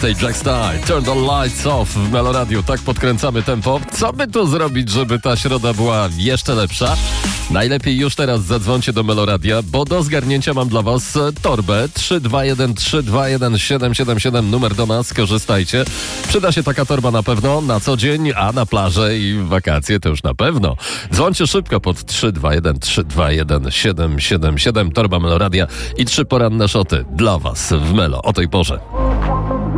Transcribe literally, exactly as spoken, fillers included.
Wednesday, Jack Style, Turn the Lights Off w Meloradiu. Tak podkręcamy tempo. Co by tu zrobić, żeby ta środa była jeszcze lepsza? Najlepiej już teraz zadzwońcie do Meloradia, bo do zgarnięcia mam dla was torbę trzy dwa jeden trzy dwa jeden siedem siedem siedem, numer do nas, korzystajcie. Przyda się taka torba na pewno na co dzień, a na plażę i w wakacje to już na pewno. Dzwońcie szybko pod trzy dwa jeden trzy dwa jeden siedem siedem siedem, torba Meloradia i trzy poranne szoty dla was w Melo o tej porze.